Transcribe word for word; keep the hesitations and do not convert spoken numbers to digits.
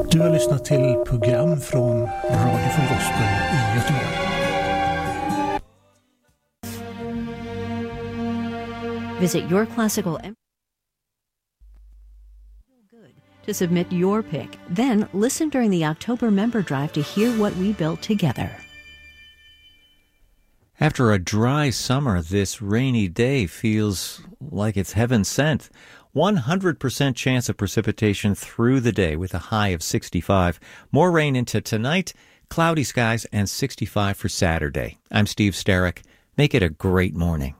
Du har lyssnat till program från Radio från Gospel i Göteborg. Visit your classical em- to submit your pick. Then listen during the October member drive to hear what we built together. After a dry summer, this rainy day feels like it's heaven sent. one hundred percent chance of precipitation through the day with a high of sixty-five. More rain into tonight, cloudy skies, and sixty-five for Saturday. I'm Steve Sterrick. Make it a great morning.